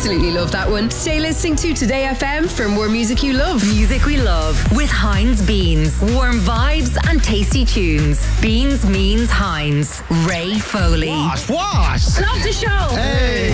Absolutely love that one. Stay listening to Today FM for more music you love. Music we love with Heinz Beans. Warm vibes and tasty tunes. Beans means Heinz. Ray Foley. Wash. Love the show. Hey.